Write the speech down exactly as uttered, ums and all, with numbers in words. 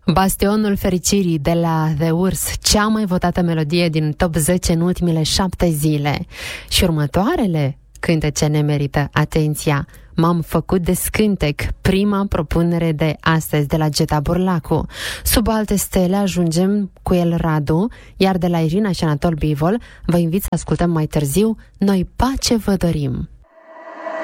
Bastionul fericirii de la The Urs, cea mai votată melodie din top zece în ultimele șapte zile. Și următoarele cântece ne merită atenția. M-am făcut de scântec, prima propunere de astăzi de la Geta Burlacu. Sub alte stele ajungem cu el Radu, iar de la Irina și Anatol Bivol vă invit să ascultăm mai târziu Noi pace vă dorim.